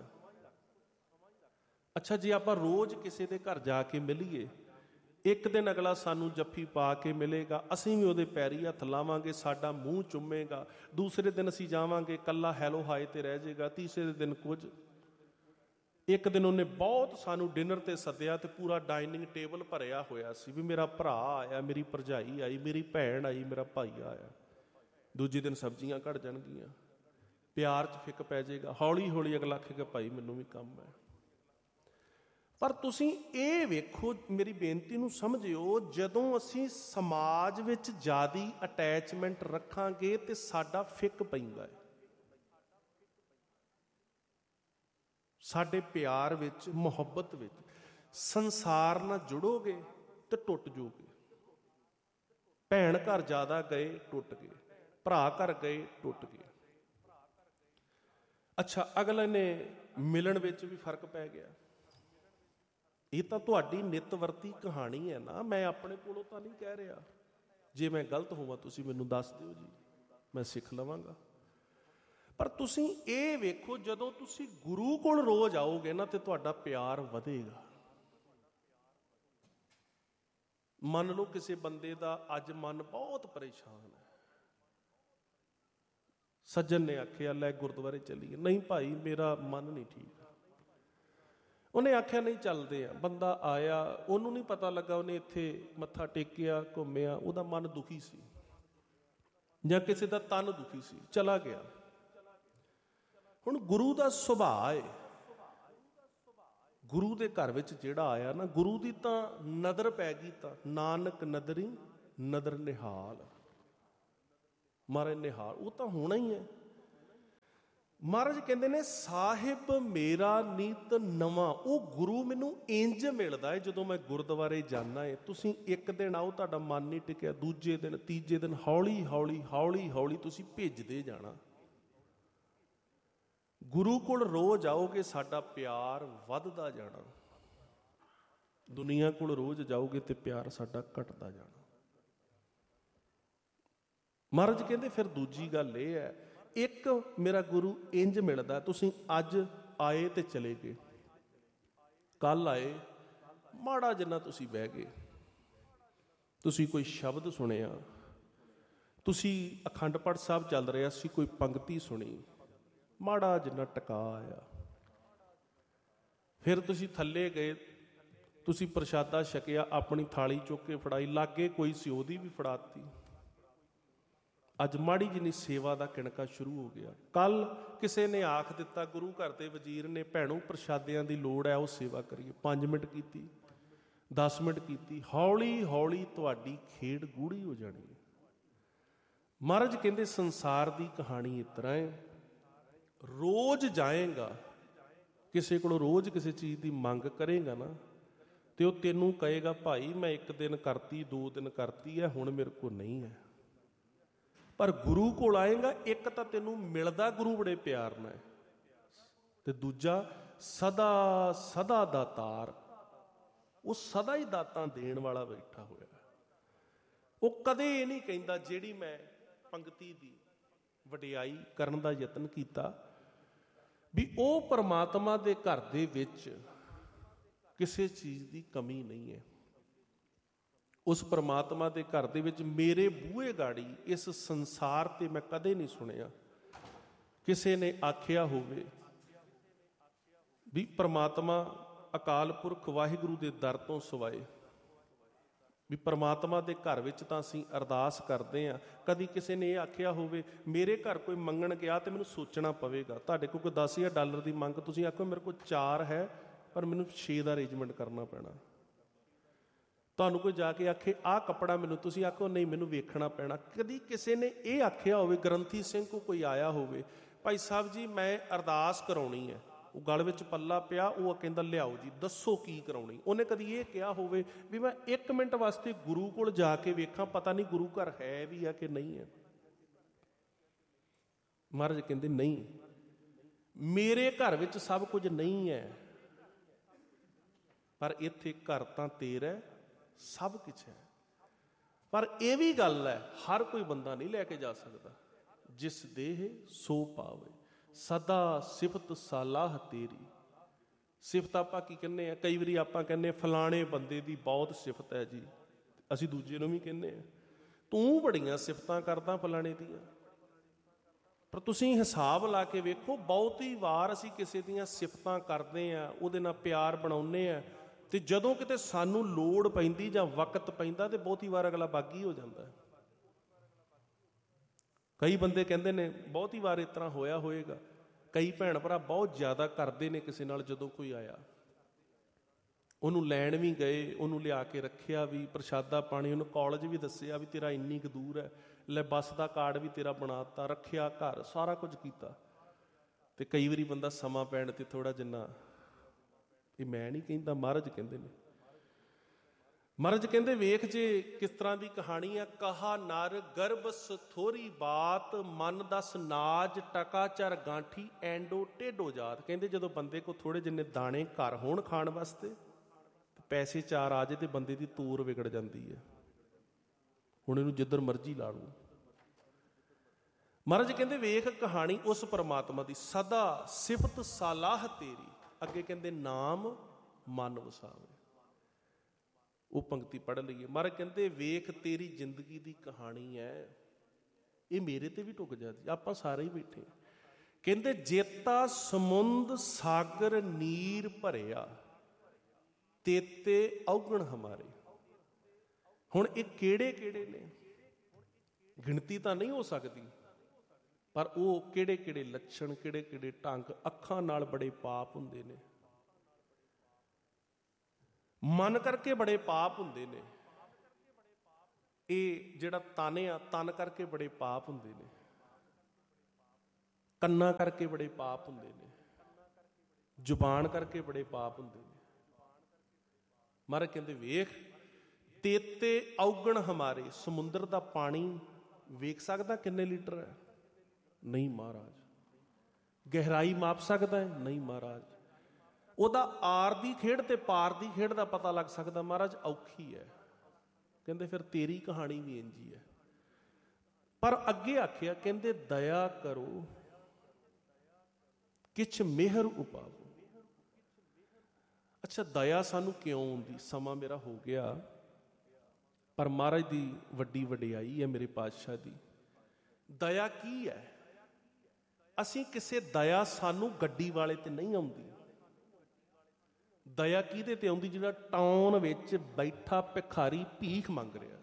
ਅੱਛਾ, ਜੇ ਆਪਾਂ ਰੋਜ਼ ਕਿਸੇ ਦੇ ਘਰ ਜਾ ਕੇ ਮਿਲੀਏ, ਇੱਕ ਦਿਨ ਅਗਲਾ ਸਾਨੂੰ ਜੱਫੀ ਪਾ ਕੇ ਮਿਲੇਗਾ, ਅਸੀਂ ਵੀ ਉਹਦੇ ਪੈਰੀ ਹੱਥ ਲਾਵਾਂਗੇ, ਸਾਡਾ ਮੂੰਹ ਚੁੰਮੇਗਾ। ਦੂਸਰੇ ਦਿਨ ਅਸੀਂ ਜਾਵਾਂਗੇ, ਕੱਲਾ ਹੈਲੋ ਹਾਏ ਤੇ ਰਹਿ ਜਾਏਗਾ। ਤੀਸਰੇ ਦਿਨ ਕੁਝ। ਇੱਕ ਦਿਨ ਉਹਨੇ ਬਹੁਤ ਸਾਨੂੰ ਡਿਨਰ ਤੇ ਸੱਦਿਆ ਤੇ ਪੂਰਾ ਡਾਈਨਿੰਗ ਟੇਬਲ ਭਰਿਆ ਹੋਇਆ ਸੀ ਵੀ ਮੇਰਾ ਭਰਾ ਆਇਆ, ਮੇਰੀ ਭਰਜਾਈ ਆਈ, ਮੇਰੀ ਭੈਣ ਆਈ, ਮੇਰਾ ਭਾਈ ਆਇਆ। ਦੂਜੇ ਦਿਨ ਸਬਜ਼ੀਆਂ ਘਟ ਜਾਣਗੀਆਂ, ਪਿਆਰ 'ਚ ਫਿੱਕ ਪੈ ਜਾਏਗਾ। ਹੌਲੀ ਹੌਲੀ ਅਗਲਾ ਆਖੇਗਾ ਭਾਈ ਮੈਨੂੰ ਵੀ ਕੰਮ ਹੈ। ਪਰ ਤੁਸੀਂ ਇਹ ਵੇਖੋ, ਮੇਰੀ ਬੇਨਤੀ ਨੂੰ ਸਮਝਿਓ, ਜਦੋਂ ਅਸੀਂ ਸਮਾਜ ਵਿੱਚ ਜ਼ਿਆਦੀ ਅਟੈਚਮੈਂਟ ਰੱਖਾਂਗੇ ਤੇ ਸਾਡਾ ਫਿੱਕ ਪੈਂਦਾ ਹੈ। ਸਾਡੇ ਪਿਆਰ ਵਿੱਚ, ਮੁਹੱਬਤ ਵਿੱਚ, ਸੰਸਾਰ ਨਾਲ ਜੁੜੋਗੇ ਤੇ ਟੁੱਟ ਜਾਓਗੇ। ਭੈਣ ਘਰ ਜ਼ਿਆਦਾ ਗਏ, ਟੁੱਟ ਗਏ। ਭਰਾ ਘਰ ਗਏ, ਟੁੱਟ ਗਏ। ਅੱਛਾ, ਅਗਲੇ ਨੇ ਮਿਲਣ ਵਿੱਚ ਵੀ ਫਰਕ ਪੈ ਗਿਆ। ਇਹ ਤਾਂ ਤੁਹਾਡੀ ਨਿੱਤ ਵਰਤੀ ਕਹਾਣੀ ਹੈ ਨਾ, ਮੈਂ ਆਪਣੇ ਕੋਲੋਂ ਤਾਂ ਨਹੀਂ ਕਹਿ ਰਿਹਾ। ਜੇ ਮੈਂ ਗਲਤ ਹੋਵਾਂ ਤੁਸੀਂ ਮੈਨੂੰ ਦੱਸ ਦਿਓ ਜੀ, ਮੈਂ ਸਿੱਖ ਲਵਾਂਗਾ। ਪਰ ਤੁਸੀਂ ਇਹ ਵੇਖੋ, ਜਦੋਂ ਤੁਸੀਂ ਗੁਰੂ ਕੋਲ ਰੋਜ਼ ਆਓਗੇ ਨਾ ਤੇ ਤੁਹਾਡਾ ਪਿਆਰ ਵਧੇਗਾ। ਮੰਨ ਲਓ ਕਿਸੇ ਬੰਦੇ ਦਾ ਅੱਜ ਮਨ ਬਹੁਤ ਪਰੇਸ਼ਾਨ ਹੈ, ਸੱਜਣ ਨੇ ਆਖਿਆ ਲੈ ਗੁਰਦੁਆਰੇ ਚੱਲੀਏ। ਨਹੀਂ ਭਾਈ ਮੇਰਾ ਮਨ ਨਹੀਂ ਠੀਕ। ਉਹਨੇ ਆਖਿਆ ਨਹੀਂ ਚੱਲਦੇ ਆ। ਬੰਦਾ ਆਇਆ, ਉਹਨੂੰ ਨਹੀਂ ਪਤਾ ਲੱਗਾ, ਉਹਨੇ ਇੱਥੇ ਮੱਥਾ ਟੇਕਿਆ, ਘੁੰਮਿਆ, ਉਹਦਾ ਮਨ ਦੁਖੀ ਸੀ ਜਾਂ ਕਿਸੇ ਦਾ ਤਨ ਦੁਖੀ ਸੀ, ਚਲਾ ਗਿਆ। ਹੁਣ ਗੁਰੂ ਦਾ ਸੁਭਾਅ ਹੈ, ਗੁਰੂ ਦੇ ਘਰ ਵਿੱਚ ਜਿਹੜਾ ਆਇਆ ਨਾ, ਗੁਰੂ ਦੀ ਤਾਂ ਨਦਰ ਪੈ ਗਈ, ਤਾਂ ਨਾਨਕ ਨਦਰੀ ਨਦਰ ਨਿਹਾਲ। ਮਹਾਰਾਜ ਨਿਹਾਲ ਉਹ ਤਾਂ ਹੋਣਾ ਹੀ ਹੈ। ਮਹਾਰਾਜ ਕਹਿੰਦੇ ਨੇ ਸਾਹਿਬ ਮੇਰਾ ਨੀਤ ਨਵਾਂ। ਉਹ ਗੁਰੂ ਮੈਨੂੰ ਇੰਜ ਮਿਲਦਾ ਹੈ ਜਦੋਂ ਮੈਂ ਗੁਰਦੁਆਰੇ ਜਾਂਦਾ ਹੈ। ਤੁਸੀਂ ਇੱਕ ਦਿਨ ਆਓ, ਤੁਹਾਡਾ ਮਨ ਨਹੀਂ ਟਿਕਿਆ, ਦੂਜੇ ਦਿਨ ਤੀਜੇ ਦਿਨ ਹੌਲੀ ਹੌਲੀ ਹੌਲੀ ਹੌਲੀ ਤੁਸੀਂ ਭਿੱਜਦੇ ਜਾਣਾ। ਗੁਰੂ ਕੋਲ ਰੋਜ਼ ਆਓਗੇ, ਸਾਡਾ ਪਿਆਰ ਵੱਧਦਾ ਜਾਣਾ। ਦੁਨੀਆ ਕੋਲ ਰੋਜ਼ ਜਾਓਗੇ ਤੇ ਪਿਆਰ ਸਾਡਾ ਘਟਦਾ ਜਾਣਾ। ਮਹਾਰਾਜ ਕਹਿੰਦੇ ਫਿਰ ਦੂਜੀ ਗੱਲ ਇਹ ਹੈ, ਇੱਕ ਮੇਰਾ ਗੁਰੂ ਇੰਜ ਮਿਲਦਾ, ਤੁਸੀਂ ਅੱਜ ਆਏ ਤੇ ਚਲੇ ਗਏ, ਕੱਲ ਆਏ, ਮਾੜਾ ਜਿੰਨਾ ਤੁਸੀਂ ਬਹਿ ਗਏ, ਤੁਸੀਂ ਕੋਈ ਸ਼ਬਦ ਸੁਣਿਆ, ਤੁਸੀਂ ਅਖੰਡ ਪਾਠ ਸਾਹਿਬ ਚੱਲ ਰਿਹਾ ਸੀ, ਕੋਈ ਪੰਕਤੀ ਸੁਣੀ, ਮਾੜਾ ਜਿੰਨਾ ਟਿਕਾ ਆਇਆ, ਫਿਰ ਤੁਸੀਂ ਥੱਲੇ ਗਏ, ਤੁਸੀਂ ਪ੍ਰਸ਼ਾਦਾ ਛਕਿਆ, ਆਪਣੀ ਥਾਲੀ ਚੁੱਕ ਕੇ ਫੜਾਈ, ਲਾਗੇ ਕੋਈ ਸੀ ਉਹਦੀ ਵੀ ਫੜਾਤੀ, ਅੱਜ ਮਾੜੀ ਜਿੰਨੀ ਸੇਵਾ ਦਾ ਕਿਣਕਾ ਸ਼ੁਰੂ ਹੋ ਗਿਆ। ਕੱਲ ਕਿਸੇ ਨੇ ਆਖ ਦਿੱਤਾ, ਗੁਰੂ ਘਰ ਦੇ ਵਜ਼ੀਰ ਨੇ, ਭੈਣੋ ਪ੍ਰਸ਼ਾਦਿਆਂ ਦੀ ਲੋੜ ਹੈ, ਉਹ ਸੇਵਾ ਕਰੀਏ, ਪੰਜ ਮਿੰਟ ਕੀਤੀ, ਦਸ ਮਿੰਟ ਕੀਤੀ, ਹੌਲੀ ਹੌਲੀ ਤੁਹਾਡੀ ਖੇਡ ਗੂੜੀ ਹੋ ਜਾਣੀ ਹੈ। ਮਹਾਰਾਜ ਕਹਿੰਦੇ ਸੰਸਾਰ ਦੀ ਕਹਾਣੀ ਇਸ ਤਰ੍ਹਾਂ ਹੈ, ਰੋਜ਼ ਜਾਏਗਾ ਕਿਸੇ ਕੋਲੋਂ, ਰੋਜ਼ ਕਿਸੇ ਚੀਜ਼ ਦੀ ਮੰਗ ਕਰੇਗਾ ਨਾ, ਤੇ ਉਹ ਤੈਨੂੰ ਕਹੇਗਾ ਭਾਈ ਮੈਂ ਇੱਕ ਦਿਨ ਕਰਤੀ, ਦੋ ਦਿਨ ਕਰਤੀ ਹੈ, ਹੁਣ ਮੇਰੇ ਕੋਲ ਨਹੀਂ ਹੈ। ਪਰ ਗੁਰੂ ਕੋਲ ਆਏਗਾ, ਇੱਕ ਤਾਂ ਤੈਨੂੰ ਮਿਲਦਾ ਗੁਰੂ ਬੜੇ ਪਿਆਰ ਨਾਲ, ਤੇ ਦੂਜਾ ਸਦਾ ਸਦਾ ਦਾਤਾਰ, ਉਹ ਸਦਾ ਹੀ ਦਾਤਾਂ ਦੇਣ ਵਾਲਾ ਬੈਠਾ ਹੋਇਆ। ਉਹ ਕਦੇ ਇਹ ਨਹੀਂ ਕਹਿੰਦਾ ਜਿਹੜੀ ਮੈਂ ਪੰਕਤੀ ਦੀ ਵਡਿਆਈ ਕਰਨ ਦਾ ਯਤਨ ਕੀਤਾ ਵੀ ਉਹ ਪਰਮਾਤਮਾ ਦੇ ਘਰ ਦੇ ਵਿੱਚ ਕਿਸੇ ਚੀਜ਼ ਦੀ ਕਮੀ ਨਹੀਂ ਹੈ। ਉਸ ਪਰਮਾਤਮਾ ਦੇ ਘਰ ਦੇ ਵਿੱਚ ਮੇਰੇ ਬੂਹੇ ਗਾੜੀ ਇਸ ਸੰਸਾਰ ਤੇ ਮੈਂ ਕਦੇ ਨਹੀਂ ਸੁਣਿਆ ਕਿਸੇ ਨੇ ਆਖਿਆ ਹੋਵੇ ਵੀ ਪਰਮਾਤਮਾ ਅਕਾਲ ਪੁਰਖ ਵਾਹਿਗੁਰੂ ਦੇ ਦਰ ਤੋਂ ਸਿਵਾਏ, ਵੀ ਪਰਮਾਤਮਾ ਦੇ ਘਰ ਵਿੱਚ ਤਾਂ ਅਸੀਂ ਅਰਦਾਸ ਕਰਦੇ ਹਾਂ, ਕਦੀ ਕਿਸੇ ਨੇ ਇਹ ਆਖਿਆ ਹੋਵੇ ਮੇਰੇ ਘਰ ਕੋਈ ਮੰਗਣ ਗਿਆ ਤੇ ਮੈਨੂੰ ਸੋਚਣਾ ਪਵੇਗਾ। ਤੁਹਾਡੇ ਕੋਲ ਕੋਈ ਦਸ ਹਜ਼ਾਰ ਡਾਲਰ ਦੀ ਮੰਗ, ਤੁਸੀਂ ਆਖੋ ਮੇਰੇ ਕੋਲ ਚਾਰ ਹੈ ਪਰ ਮੈਨੂੰ ਛੇ ਦਾ ਅਰੇਂਜਮੈਂਟ ਕਰਨਾ ਪੈਣਾ। ਤੁਹਾਨੂੰ ਕੋਈ ਜਾ ਕੇ ਆਖੇ ਆਹ ਕੱਪੜਾ ਮੈਨੂੰ, ਤੁਸੀਂ ਆਖੋ ਨਹੀਂ ਮੈਨੂੰ ਵੇਖਣਾ ਪੈਣਾ। ਕਦੀ ਕਿਸੇ ਨੇ ਇਹ ਆਖਿਆ ਹੋਵੇ, ਗ੍ਰੰਥੀ ਸਿੰਘ ਕੋ ਕੋਈ ਆਇਆ ਹੋਵੇ, ਭਾਈ ਸਾਹਿਬ ਜੀ ਮੈਂ ਅਰਦਾਸ ਕਰਾਉਣੀ ਹੈ, ਉਹ ਗਲ ਵਿੱਚ ਪੱਲਾ ਪਿਆ, ਉਹ ਕਹਿੰਦਾ ਲਿਆਓ ਜੀ ਦੱਸੋ ਕੀ ਕਰਾਉਣੀ। ਉਹਨੇ ਕਦੀ ਇਹ ਕਿਹਾ ਹੋਵੇ ਵੀ ਮੈਂ ਇੱਕ ਮਿੰਟ ਵਾਸਤੇ ਗੁਰੂ ਕੋਲ ਜਾ ਕੇ ਵੇਖਾਂ, ਪਤਾ ਨਹੀਂ ਗੁਰੂ ਘਰ ਹੈ ਵੀ ਆ ਕਿ ਨਹੀਂ ਹੈ। ਮਹਾਰਾਜ ਕਹਿੰਦੇ ਨਹੀਂ, ਮੇਰੇ ਘਰ ਵਿੱਚ ਸਭ ਕੁਝ ਨਹੀਂ ਹੈ, ਪਰ ਇੱਥੇ ਘਰ ਤਾਂ ਤੇਰਾ ਸਭ ਕੁਛ ਹੈ। ਪਰ ਇਹ ਵੀ ਗੱਲ ਹੈ, ਹਰ ਕੋਈ ਬੰਦਾ ਨਹੀਂ ਲੈ ਕੇ ਜਾ ਸਕਦਾ। ਜਿਸ ਦੇਹ ਸੋ ਪਾਵੇ, ਸਦਾ ਸਿਫਤ ਸਾਲਾਹ ਤੇਰੀ। ਸਿਫਤ ਆਪਾਂ ਕੀ ਕਹਿੰਦੇ ਆ, ਕਈ ਵਾਰੀ ਆਪਾਂ ਕਹਿੰਦੇ ਫਲਾਣੇ ਬੰਦੇ ਦੀ ਬਹੁਤ ਸਿਫਤ ਹੈ ਜੀ, ਅਸੀਂ ਦੂਜੇ ਨੂੰ ਵੀ ਕਹਿੰਦੇ ਆ ਤੂੰ ਬੜੀਆਂ ਸਿਫਤਾਂ ਕਰਦਾ ਫਲਾਣੇ ਦੀਆਂ। ਪਰ ਤੁਸੀਂ ਹਿਸਾਬ ਲਾ ਕੇ ਵੇਖੋ, ਬਹੁਤੀ ਵਾਰ ਅਸੀਂ ਕਿਸੇ ਦੀਆਂ ਸਿਫਤਾਂ ਕਰਦੇ ਆ, ਉਹਦੇ ਨਾਲ ਪਿਆਰ ਬਣਾਉਂਦੇ ਆ, ਤੇ ਜਦੋਂ ਕਿਤੇ ਸਾਨੂੰ ਲੋੜ ਪੈਂਦੀ ਜਾਂ ਵਕਤ ਪੈਂਦਾ ਤੇ ਬਹੁਤੀ ਵਾਰ ਅਗਲਾ ਬਾਗੀ ਹੋ ਜਾਂਦਾ। ਕਈ ਬੰਦੇ ਕਹਿੰਦੇ ਨੇ ਬਹੁਤੀ ਵਾਰ ਇਸ ਤਰ੍ਹਾਂ ਹੋਇਆ ਹੋਏਗਾ, ਕਈ ਭੈਣ ਭਰਾ ਬਹੁਤ ਜ਼ਿਆਦਾ ਕਰਦੇ ਨੇ ਕਿਸੇ ਨਾਲ, ਜਦੋਂ ਕੋਈ ਆਇਆ ਉਹਨੂੰ ਲੈਣ ਵੀ ਗਏ, ਉਹਨੂੰ ਲਿਆ ਕੇ ਰੱਖਿਆ ਵੀ, ਪ੍ਰਸ਼ਾਦਾ ਪਾਣੀ, ਉਹਨੂੰ ਕਾਲਜ ਵੀ ਦੱਸਿਆ ਵੀ ਤੇਰਾ ਇੰਨੀ ਕੁ ਦੂਰ ਹੈ, ਲੈ ਬੱਸ ਦਾ ਕਾਰਡ ਵੀ ਤੇਰਾ ਬਣਾ ਦਿੱਤਾ, ਰੱਖਿਆ ਘਰ, ਸਾਰਾ ਕੁਝ ਕੀਤਾ। ਤੇ ਕਈ ਵਾਰੀ ਬੰਦਾ ਸਮਾਂ ਪੈਣ ਤੇ ਥੋੜ੍ਹਾ ਜਿੰਨਾ, ਇਹ ਮੈਂ ਨਹੀਂ ਕਹਿੰਦਾ, ਮਹਾਰਾਜ ਕਹਿੰਦੇ ਨੇ। ਮਹਾਰਾਜ ਕਹਿੰਦੇ ਵੇਖ ਜੇ ਕਿਸ ਤਰ੍ਹਾਂ ਦੀ ਕਹਾਣੀ ਆ। ਕਹਾ ਨਰ ਗਰਭ ਸਥੋਰੀ ਬਾਤ, ਮਨ ਦਸ ਨਾਜ ਟਕਾ ਚਰ ਗਾਂਠੀ, ਐਂਡੋ ਟੇਢੋ ਜਾਤ। ਕਹਿੰਦੇ ਜਦੋਂ ਬੰਦੇ ਕੋਲ ਥੋੜ੍ਹੇ ਜਿੰਨੇ ਦਾਣੇ ਘਰ ਹੋਣ ਖਾਣ ਵਾਸਤੇ, ਪੈਸੇ ਚਾਰ ਆ ਜੇ ਤੇ ਬੰਦੇ ਦੀ ਤੂਰ ਵਿਗੜ ਜਾਂਦੀ ਹੈ। ਹੁਣ ਇਹਨੂੰ ਜਿੱਧਰ ਮਰਜ਼ੀ ਲਾ ਲਓ। ਮਹਾਰਾਜ ਕਹਿੰਦੇ ਵੇਖ ਕਹਾਣੀ ਉਸ ਪਰਮਾਤਮਾ ਦੀ, ਸਦਾ ਸਿਫਤ ਸਾਲਾਹ ਤੇਰੀ। ਅੱਗੇ ਕਹਿੰਦੇ ਨਾਮ ਮਨ ਵਸਾਵੇ। ਉਹ ਪੰਕਤੀ ਪੜ੍ਹ ਲਈਏ। ਮਹਾਰਾਜ ਕਹਿੰਦੇ ਵੇਖ ਤੇਰੀ ਜ਼ਿੰਦਗੀ ਦੀ ਕਹਾਣੀ ਹੈ, ਇਹ ਮੇਰੇ ਤੇ ਵੀ ਟੁੱਕ ਜਾਂਦੀ, ਆਪਾਂ ਸਾਰੇ ਹੀ ਬੈਠੇ। ਕਹਿੰਦੇ ਜੇਤਾ ਸਮੁੰਦ ਸਾਗਰ ਨੀਰ ਭਰਿਆ, ਤੇਤੇ ਔਗਣ ਹਮਾਰੇ। ਹੁਣ ਇਹ ਕਿਹੜੇ ਕਿਹੜੇ ਨੇ, ਗਿਣਤੀ ਤਾਂ ਨਹੀਂ ਹੋ ਸਕਦੀ, ਪਰ ਉਹ ਕਿਹੜੇ ਕਿਹੜੇ ਲੱਛਣ, ਕਿਹੜੇ ਕਿਹੜੇ ਢੰਗ। ਅੱਖਾਂ ਨਾਲ ਬੜੇ ਪਾਪ ਹੁੰਦੇ ਨੇ, ਮਨ ਕਰਕੇ ਬੜੇ ਪਾਪ ਹੁੰਦੇ ਨੇ। ਇਹ ਜਿਹੜਾ ਤਨ ਆ, ਤਨ ਕਰਕੇ ਬੜੇ ਪਾਪ ਹੁੰਦੇ ਨੇ। ਕੰਨਾਂ ਕਰਕੇ ਬੜੇ ਪਾਪ ਹੁੰਦੇ ਨੇ। ਜ਼ੁਬਾਨ ਕਰਕੇ ਬੜੇ ਪਾਪ ਹੁੰਦੇ ਨੇ। ਮਹਾਰਾਜ ਕਹਿੰਦੇ ਵੇਖ, ਤੇਤੇ ਔਗਣ ਹਮਾਰੇ। ਸਮੁੰਦਰ ਦਾ ਪਾਣੀ ਵੇਖ ਸਕਦਾ ਕਿੰਨੇ ਲੀਟਰ ਹੈ? ਨਹੀਂ ਮਹਾਰਾਜ। ਗਹਿਰਾਈ ਮਾਪ ਸਕਦਾ ਹੈ? ਨਹੀਂ ਮਹਾਰਾਜ। ਉਹਦਾ ਆਰ ਦੀ ਖੇਡ ਤੇ ਪਾਰ ਦੀ ਖੇਡ ਦਾ ਪਤਾ ਲੱਗ ਸਕਦਾ? ਮਹਾਰਾਜ ਔਖੀ ਹੈ। ਕਹਿੰਦੇ ਫਿਰ ਤੇਰੀ ਕਹਾਣੀ ਵੀ ਇੰਝ ਹੀ ਹੈ। ਪਰ ਅੱਗੇ ਆਖਿਆ, ਕਹਿੰਦੇ ਦਇਆ ਕਰੋ ਕਿਛ ਮਿਹਰ ਉਪਾਵੋ। ਅੱਛਾ, ਦਇਆ ਸਾਨੂੰ ਕਿਉਂ ਆਉਂਦੀ? ਸਮਾਂ ਮੇਰਾ ਹੋ ਗਿਆ, ਪਰ ਮਹਾਰਾਜ ਦੀ ਵੱਡੀ ਵਡਿਆਈ ਹੈ ਮੇਰੇ ਪਾਤਸ਼ਾਹ ਦੀ। ਦਇਆ ਕੀ ਹੈ? ਅਸੀਂ ਕਿਸੇ ਦਇਆ ਸਾਨੂੰ ਗੱਡੀ ਵਾਲੇ ਤੇ ਨਹੀਂ ਆਉਂਦੀ। ਦਇਆ ਕਿਹਦੇ ਤੇ ਆਉਂਦੀ? ਜਿਹੜਾ ਟਾਊਨ ਵਿੱਚ ਬੈਠਾ ਭਿਖਾਰੀ ਭੀਖ ਮੰਗ ਰਿਹਾ।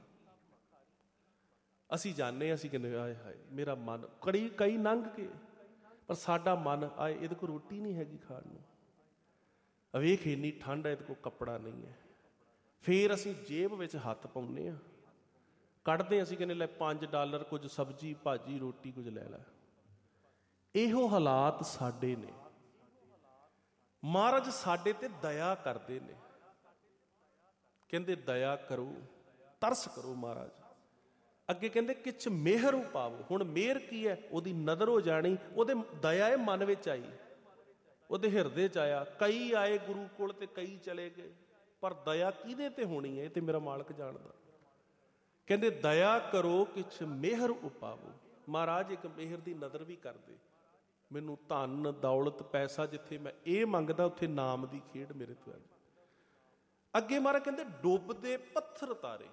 ਅਸੀਂ ਜਾਣਦੇ, ਅਸੀਂ ਕਹਿੰਦੇ ਆਏ ਹਾਏ ਮੇਰਾ ਮਨ, ਕੜੀ ਕਈ ਲੰਘ ਕੇ, ਪਰ ਸਾਡਾ ਮਨ ਆਏ ਇਹਦੇ ਕੋਲ ਰੋਟੀ ਨਹੀਂ ਹੈਗੀ ਖਾਣ ਨੂੰ, ਵੇਖ ਇੰਨੀ ਠੰਡ ਹੈ, ਇਹਦੇ ਕੋਲ ਕੱਪੜਾ ਨਹੀਂ ਹੈ। ਫਿਰ ਅਸੀਂ ਜੇਬ ਵਿੱਚ ਹੱਥ ਪਾਉਂਦੇ ਹਾਂ, ਕੱਢਦੇ ਅਸੀਂ ਕਹਿੰਦੇ ਲੈ ਪੰਜ ਡਾਲਰ, ਕੁਝ ਸਬਜ਼ੀ ਭਾਜੀ ਰੋਟੀ ਕੁਝ ਲੈ ਲੈ। ਇਹੋ ਹਾਲਾਤ ਸਾਡੇ ਨੇ। ਮਹਾਰਾਜ ਸਾਡੇ ਤੇ ਦਇਆ ਕਰਦੇ ਨੇ। ਕਹਿੰਦੇ ਦਇਆ ਕਰੋ, ਤਰਸ ਕਰੋ ਮਹਾਰਾਜ। ਅੱਗੇ ਕਹਿੰਦੇ ਕਿਛ ਮਿਹਰ ਉਪਾਵੋ। ਹੁਣ ਮਿਹਰ ਕੀ ਹੈ? ਉਹਦੀ ਨਜ਼ਰ ਹੋ ਜਾਣੀ, ਉਹਦੇ ਦਇਆ ਇਹ ਮਨ ਵਿੱਚ ਆਈ, ਉਹਦੇ ਹਿਰਦੇ 'ਚ ਆਇਆ। ਕਈ ਆਏ ਗੁਰੂ ਕੋਲ ਤੇ ਕਈ ਚਲੇ ਗਏ, ਪਰ ਦਇਆ ਕਿਹਦੇ ਤੇ ਹੋਣੀ ਹੈ? ਇਹ ਤੇ ਮੇਰਾ ਮਾਲਕ ਜਾਣਦਾ। ਕਹਿੰਦੇ ਦਇਆ ਕਰੋ ਕਿਛ ਮਿਹਰ ਉਪਾਵੋ। ਮਹਾਰਾਜ ਇੱਕ ਮਿਹਰ ਦੀ ਨਜ਼ਰ ਵੀ ਕਰਦੇ। ਮੈਨੂੰ ਧਨ ਦੌਲਤ ਪੈਸਾ, ਜਿੱਥੇ ਮੈਂ ਇਹ ਮੰਗਦਾ ਉੱਥੇ ਨਾਮ ਦੀ ਖੇਡ ਮੇਰੇ ਤੋਂ ਆ ਗਈ। ਅੱਗੇ ਮਹਾਰਾਜ ਕਹਿੰਦੇ ਡੁੱਬਦੇ ਪੱਥਰ ਤਾਰੇ।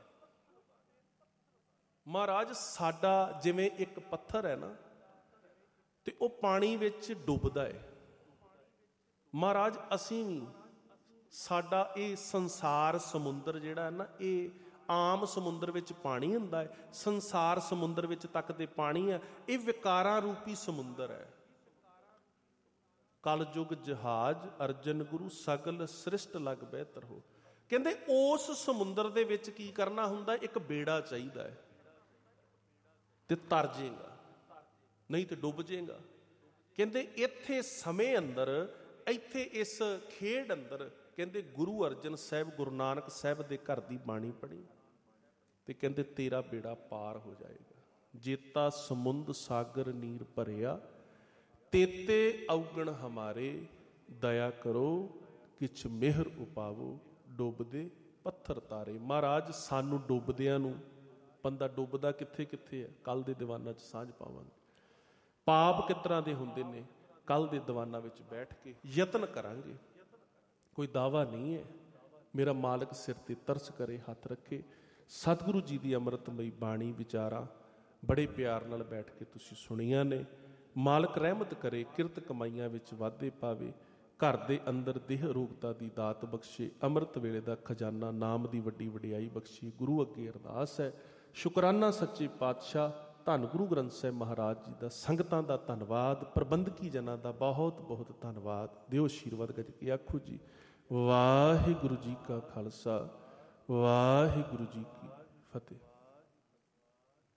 ਮਹਾਰਾਜ ਸਾਡਾ ਜਿਵੇਂ ਇੱਕ ਪੱਥਰ ਹੈ ਨਾ, ਤੇ ਉਹ ਪਾਣੀ ਵਿੱਚ ਡੁੱਬਦਾ ਹੈ। ਮਹਾਰਾਜ ਅਸੀਂ ਵੀ, ਸਾਡਾ ਇਹ ਸੰਸਾਰ ਸਮੁੰਦਰ ਜਿਹੜਾ ਹੈ ਨਾ, ਇਹ ਆਮ ਸਮੁੰਦਰ ਵਿੱਚ ਪਾਣੀ ਹੁੰਦਾ ਹੈ, ਸੰਸਾਰ ਸਮੁੰਦਰ ਵਿੱਚ ਤੱਕ ਦੇ ਪਾਣੀ ਹੈ। ਇਹ ਵਿਕਾਰਾਂ ਰੂਪੀ ਸਮੁੰਦਰ ਹੈ। ਕਲ ਯੁਗ ਜਹਾਜ਼ ਅਰਜਨ ਗੁਰੂ ਸਗਲ ਸ੍ਰਿਸ਼ਟ ਲਗ ਬਿਹਤਰ ਹੋ। ਕਹਿੰਦੇ ਉਸ ਸਮੁੰਦਰ ਦੇ ਵਿੱਚ ਕੀ ਕਰਨਾ ਹੁੰਦਾ? ਇੱਕ ਬੇੜਾ ਚਾਹੀਦਾ ਹੈ, ਤੇ ਤਰ ਜਾਏਗਾ, ਨਹੀਂ ਤੇ ਡੁੱਬ ਜਾਏਗਾ। ਕਹਿੰਦੇ ਇੱਥੇ ਸਮੇਂ ਅੰਦਰ, ਇੱਥੇ ਇਸ ਖੇਡ ਅੰਦਰ, ਕਹਿੰਦੇ ਗੁਰੂ ਅਰਜਨ ਸਾਹਿਬ, ਗੁਰੂ ਨਾਨਕ ਸਾਹਿਬ ਦੇ ਘਰ ਦੀ ਬਾਣੀ ਪੜ੍ਹੀ, ਤੇ ਕਹਿੰਦੇ ਤੇਰਾ ਬੇੜਾ ਪਾਰ ਹੋ ਜਾਏਗਾ। ਜੇਤਾ ਸਮੁੰਦ ਸਾਗਰ ਨੀਰ ਭਰਿਆ, ਤੇਤੇ ਔਗਣ ਹਮਾਰੇ। ਦਇਆ ਕਰੋ ਕਿਛ ਮਿਹਰ ਉਪਾਵੋ, ਡੁੱਬਦੇ ਪੱਥਰ ਤਾਰੇ। ਮਹਾਰਾਜ ਸਾਨੂੰ ਡੁੱਬਦਿਆਂ ਨੂੰ, ਬੰਦਾ ਡੁੱਬਦਾ ਕਿੱਥੇ ਕਿੱਥੇ ਹੈ? ਕੱਲ ਦੇ ਦੀਵਾਨਾਂ 'ਚ ਸਾਂਝ ਪਾਵਾਂਗੇ। ਪਾਪ ਕਿਸ ਤਰ੍ਹਾਂ ਦੇ ਹੁੰਦੇ ਨੇ? ਕੱਲ ਦੇ ਦੀਵਾਨਾਂ ਵਿੱਚ ਬੈਠ ਕੇ ਯਤਨ ਕਰਾਂਗੇ। ਕੋਈ ਦਾਵਾ ਨਹੀਂ ਹੈ। ਮੇਰਾ ਮਾਲਕ ਸਿਰ ਤੇ ਤਰਸ ਕਰੇ, ਹੱਥ ਰੱਖੇ। ਸਤਿਗੁਰੂ ਜੀ ਦੀ ਅੰਮ੍ਰਿਤਮਈ ਬਾਣੀ ਵਿਚਾਰਾਂ ਬੜੇ ਪਿਆਰ ਨਾਲ ਬੈਠ ਕੇ ਤੁਸੀਂ ਸੁਣੀਆਂ ਨੇ। ਮਾਲਕ ਰਹਿਮਤ ਕਰੇ, ਕਿਰਤ ਕਮਾਈਆਂ ਵਿੱਚ ਵਾਧੇ ਪਾਵੇ, ਘਰ ਦੇ ਅੰਦਰ ਦੇਹ ਰੋਗਤਾ ਦੀ ਦਾਤ ਬਖਸ਼ੇ, ਅੰਮ੍ਰਿਤ ਵੇਲੇ ਦਾ ਖਜ਼ਾਨਾ ਨਾਮ ਦੀ ਵੱਡੀ ਵਡਿਆਈ ਬਖਸ਼ੇ। ਗੁਰੂ ਅੱਗੇ ਅਰਦਾਸ ਹੈ। ਸ਼ੁਕਰਾਨਾ ਸੱਚੇ ਪਾਤਸ਼ਾਹ ਧੰਨ ਗੁਰੂ ਗ੍ਰੰਥ ਸਾਹਿਬ ਮਹਾਰਾਜ ਜੀ ਦਾ, ਸੰਗਤਾਂ ਦਾ ਧੰਨਵਾਦ, ਪ੍ਰਬੰਧਕੀ ਜਨਾਂ ਦਾ ਬਹੁਤ ਬਹੁਤ ਧੰਨਵਾਦ। ਦਿਓ ਆਸ਼ੀਰਵਾਦ ਗੱਜ ਕੇ ਆਖੋ ਜੀ ਵਾਹਿਗੁਰੂ ਜੀ ਕਾ ਖਾਲਸਾ, ਵਾਹਿਗੁਰੂ ਜੀ ਕੀ ਫਤਿਹ।